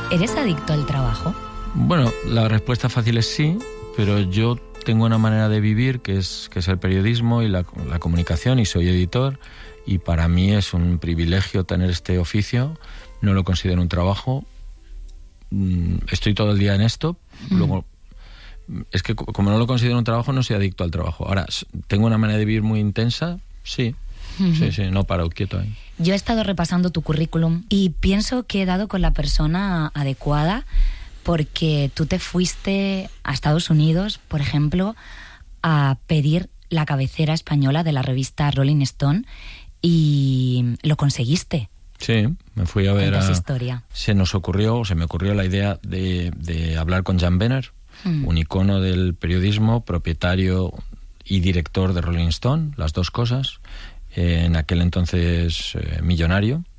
¿Eres adicto al trabajo? Bueno, la respuesta fácil es sí, pero yo tengo una manera de vivir que es el periodismo y la comunicación, y soy editor, y para mí es un privilegio tener este oficio. No lo considero un trabajo. Estoy todo el día en esto. Luego, es que como no lo considero un trabajo, no soy adicto al trabajo. Ahora, ¿tengo una manera de vivir muy intensa? Sí. Sí, no paro quieto ahí. Yo he estado repasando tu currículum y pienso que he dado con la persona adecuada, porque tú te fuiste a Estados Unidos, por ejemplo, a pedir la cabecera española de la revista Rolling Stone, y lo conseguiste. Sí, me fui a ver esa historia. Se me ocurrió la idea de hablar con Jan Wenner, un icono del periodismo, propietario y director de Rolling Stone, las dos cosas, en aquel entonces millonario.